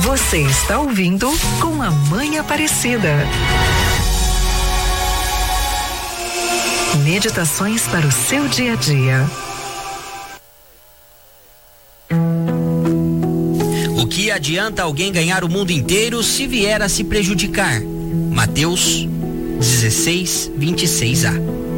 Você está ouvindo Com a Mãe Aparecida. Meditações para o seu dia a dia. O que adianta alguém ganhar o mundo inteiro se vier a se prejudicar? Mateus 16:26a.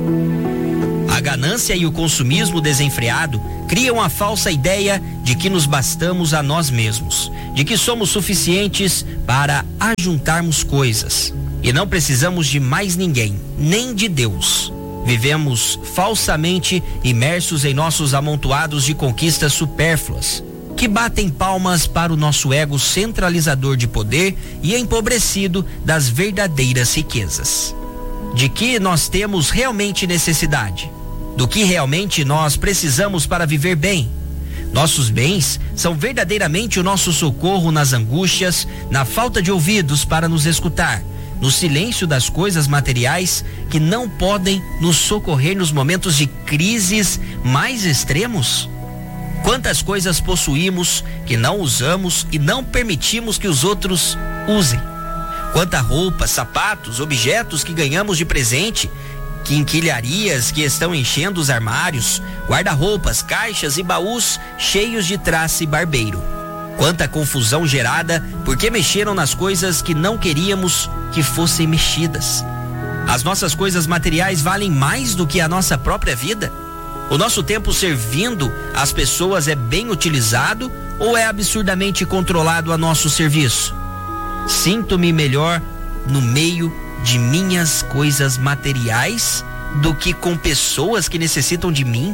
A ganância e o consumismo desenfreado criam a falsa ideia de que nos bastamos a nós mesmos, de que somos suficientes para ajuntarmos coisas e não precisamos de mais ninguém, nem de Deus. Vivemos falsamente imersos em nossos amontoados de conquistas supérfluas, que batem palmas para o nosso ego centralizador de poder e empobrecido das verdadeiras riquezas. De que nós temos realmente necessidade? Do que realmente nós precisamos para viver bem? Nossos bens são verdadeiramente o nosso socorro nas angústias, na falta de ouvidos para nos escutar, no silêncio das coisas materiais que não podem nos socorrer nos momentos de crises mais extremos? Quantas coisas possuímos que não usamos e não permitimos que os outros usem? Quanta roupa, sapatos, objetos que ganhamos de presente, quinquilharias que estão enchendo os armários, guarda-roupas, caixas e baús cheios de traça e barbeiro. Quanta confusão gerada porque mexeram nas coisas que não queríamos que fossem mexidas. As nossas coisas materiais valem mais do que a nossa própria vida? O nosso tempo servindo às pessoas é bem utilizado ou é absurdamente controlado a nosso serviço? Sinto-me melhor no meio de minhas coisas materiais do que com pessoas que necessitam de mim?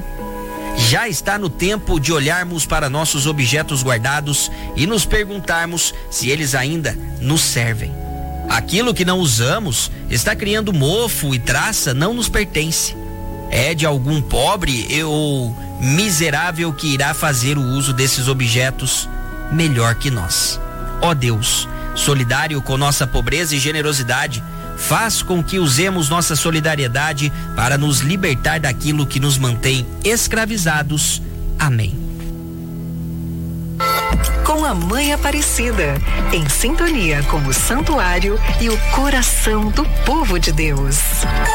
Já está no tempo de olharmos para nossos objetos guardados e nos perguntarmos se eles ainda nos servem. Aquilo que não usamos está criando mofo e traça, não nos pertence. É de algum pobre ou miserável que irá fazer o uso desses objetos melhor que nós. Ó Deus, solidário com nossa pobreza e generosidade, faz com que usemos nossa solidariedade para nos libertar daquilo que nos mantém escravizados. Amém. Com a Mãe Aparecida, em sintonia com o santuário e o coração do povo de Deus.